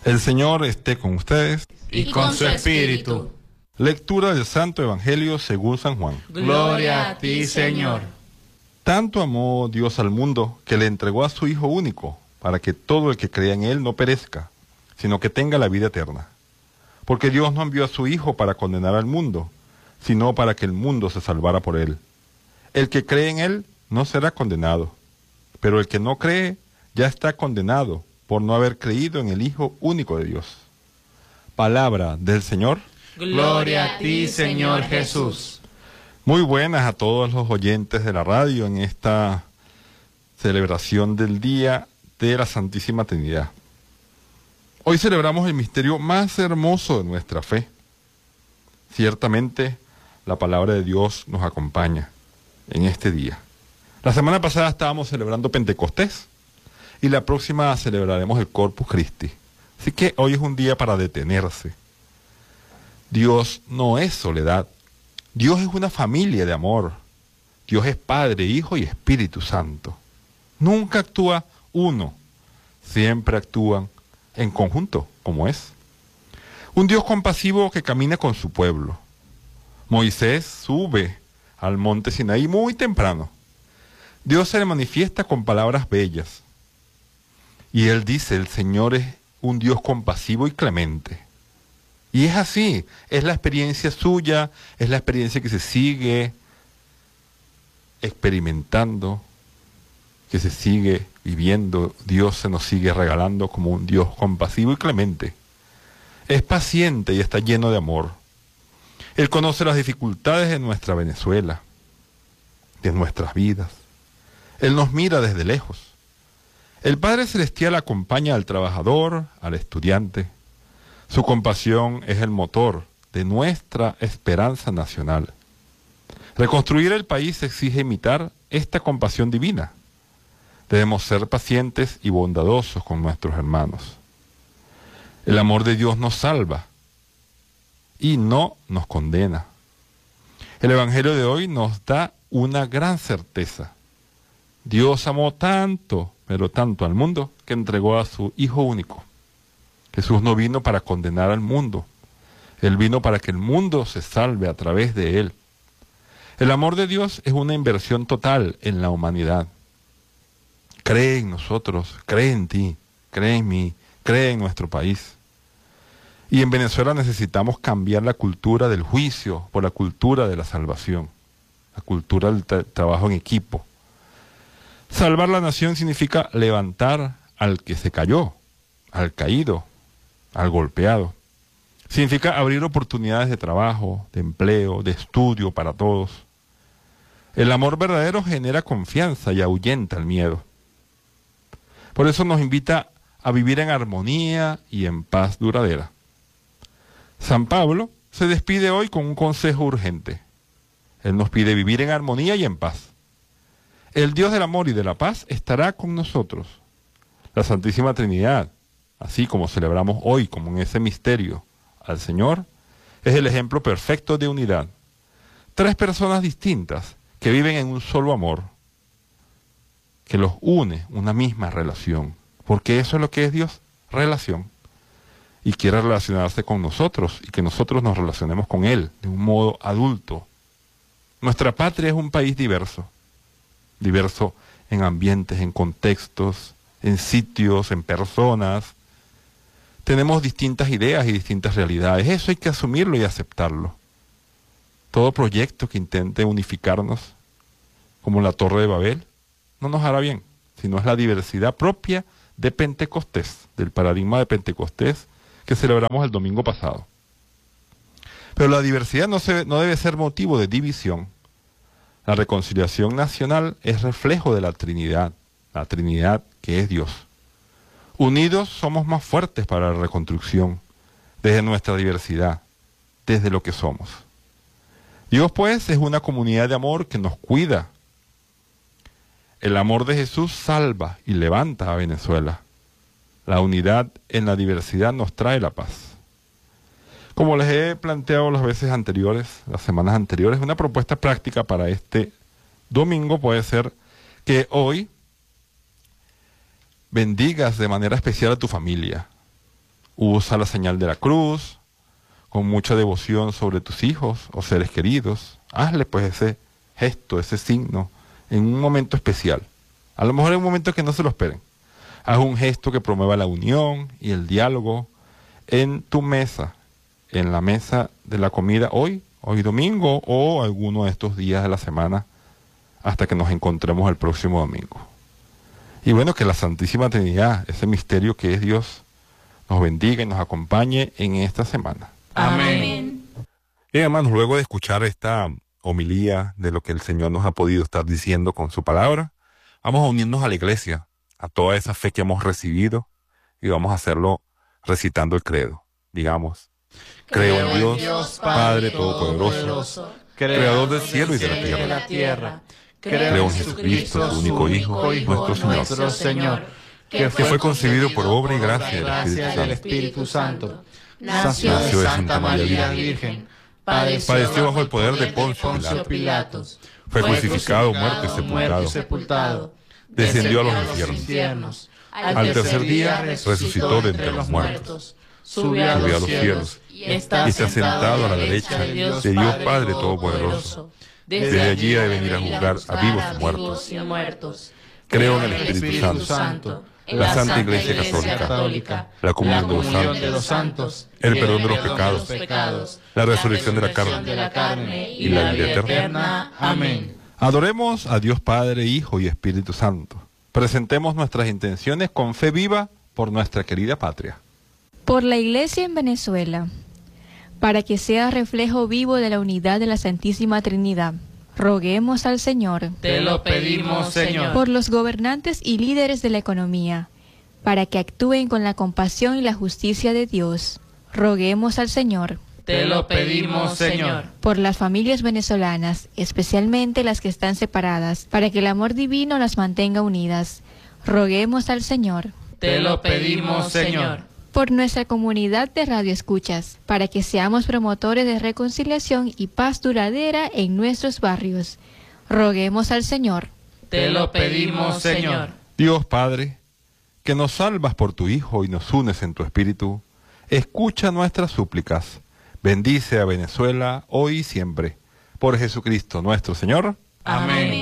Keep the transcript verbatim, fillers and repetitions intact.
El Señor esté con ustedes. Y con su espíritu. Lectura del Santo Evangelio según San Juan. Gloria a ti, Señor. Tanto amó Dios al mundo que le entregó a su Hijo único, para que todo el que crea en Él no perezca, sino que tenga la vida eterna. Porque Dios no envió a su Hijo para condenar al mundo, sino para que el mundo se salvara por Él. El que cree en Él no será condenado, pero el que no cree ya está condenado por no haber creído en el Hijo único de Dios. Palabra del Señor. Gloria a ti, Señor Jesús. Muy buenas a todos los oyentes de la radio en esta celebración del Día de la Santísima Trinidad. Hoy celebramos el misterio más hermoso de nuestra fe. Ciertamente, la palabra de Dios nos acompaña en este día. La semana pasada estábamos celebrando Pentecostés y la próxima celebraremos el Corpus Christi. Así que hoy es un día para detenerse. Dios no es soledad. Dios es una familia de amor. Dios es Padre, Hijo y Espíritu Santo. Nunca actúa uno, siempre actúan en conjunto, como es. Un Dios compasivo que camina con su pueblo. Moisés sube al monte Sinaí muy temprano. Dios se le manifiesta con palabras bellas. Y él dice, el Señor es un Dios compasivo y clemente. Y es así, es la experiencia suya, es la experiencia que se sigue experimentando, que se sigue viviendo. Dios se nos sigue regalando como un Dios compasivo y clemente. Es paciente y está lleno de amor. Él conoce las dificultades de nuestra Venezuela, de nuestras vidas. Él nos mira desde lejos. El Padre Celestial acompaña al trabajador, al estudiante. Su compasión es el motor de nuestra esperanza nacional. Reconstruir el país exige imitar esta compasión divina. Debemos ser pacientes y bondadosos con nuestros hermanos. El amor de Dios nos salva y no nos condena. El Evangelio de hoy nos da una gran certeza. Dios amó tanto, pero tanto al mundo, que entregó a su Hijo único. Jesús no vino para condenar al mundo. Él vino para que el mundo se salve a través de Él. El amor de Dios es una inversión total en la humanidad. Cree en nosotros, cree en ti, cree en mí, cree en nuestro país. Y en Venezuela necesitamos cambiar la cultura del juicio por la cultura de la salvación, la cultura del tra- trabajo en equipo. Salvar la nación significa levantar al que se cayó, al caído, al golpeado. Significa abrir oportunidades de trabajo, de empleo, de estudio para todos. El amor verdadero genera confianza y ahuyenta el miedo. Por eso nos invita a vivir en armonía y en paz duradera. San Pablo se despide hoy con un consejo urgente. Él nos pide vivir en armonía y en paz. El Dios del amor y de la paz estará con nosotros. La Santísima Trinidad, así como celebramos hoy como en ese misterio al Señor, es el ejemplo perfecto de unidad. Tres personas distintas que viven en un solo amor, que los une una misma relación, porque eso es lo que es Dios, relación. Y quiere relacionarse con nosotros y que nosotros nos relacionemos con Él de un modo adulto. Nuestra patria es un país diverso, diverso en ambientes, en contextos, en sitios, en personas. Tenemos distintas ideas y distintas realidades. Eso hay que asumirlo y aceptarlo. Todo proyecto que intente unificarnos, como la Torre de Babel, no nos hará bien, sino es la diversidad propia de Pentecostés, del paradigma de Pentecostés que celebramos el domingo pasado. Pero la diversidad no, se, no debe ser motivo de división. La reconciliación nacional es reflejo de la Trinidad, la Trinidad que es Dios. Unidos somos más fuertes para la reconstrucción, desde nuestra diversidad, desde lo que somos. Dios, pues, es una comunidad de amor que nos cuida. El amor de Jesús salva y levanta a Venezuela. La unidad en la diversidad nos trae la paz. Como les he planteado las veces anteriores, las semanas anteriores, una propuesta práctica para este domingo puede ser que hoy bendigas de manera especial a tu familia. Usa la señal de la cruz con mucha devoción sobre tus hijos o seres queridos. Hazle pues ese gesto, ese signo, en un momento especial. A lo mejor en un momento que no se lo esperen. Haz un gesto que promueva la unión y el diálogo en tu mesa, en la mesa de la comida hoy, hoy domingo o alguno de estos días de la semana, hasta que nos encontremos el próximo domingo. Y bueno, que la Santísima Trinidad, ese misterio que es Dios, nos bendiga y nos acompañe en esta semana. Amén. Bien, hermanos, luego de escuchar esta homilía de lo que el Señor nos ha podido estar diciendo con su palabra, vamos a unirnos a la iglesia, a toda esa fe que hemos recibido, y vamos a hacerlo recitando el credo. Digamos, creo en Dios, Dios Padre Todopoderoso, Creador del cielo y de la tierra. la tierra. Creo en Jesucristo, su único Hijo, nuestro Señor, nuestro Señor, que fue concebido por obra y gracia del Espíritu Santo. Nació de Santa María Virgen. Padeció bajo el poder de Poncio Pilatos. Fue crucificado, muerto y sepultado. sepultado. Descendió a los infiernos. Al tercer día resucitó de entre los muertos. Subió a los cielos y está sentado a la derecha de Dios Padre Todopoderoso. Desde allí ha de venir a juzgar a vivos y muertos. Creo en el Espíritu Santo, la Santa Iglesia Católica, la comunión de los santos, el perdón de los pecados, la resurrección de la carne y la vida eterna. Amén. Adoremos a Dios Padre, Hijo y Espíritu Santo. Presentemos nuestras intenciones con fe viva por nuestra querida patria. Por la Iglesia en Venezuela, para que sea reflejo vivo de la unidad de la Santísima Trinidad, roguemos al Señor. Te lo pedimos, Señor. Por los gobernantes y líderes de la economía, para que actúen con la compasión y la justicia de Dios, roguemos al Señor. Te lo pedimos, Señor. Por las familias venezolanas, especialmente las que están separadas, para que el amor divino las mantenga unidas, roguemos al Señor. Te lo pedimos, Señor. Por nuestra comunidad de radioescuchas, para que seamos promotores de reconciliación y paz duradera en nuestros barrios, roguemos al Señor. Te lo pedimos, Señor. Dios Padre, que nos salvas por tu Hijo y nos unes en tu Espíritu, escucha nuestras súplicas. Bendice a Venezuela hoy y siempre. Por Jesucristo nuestro Señor. Amén.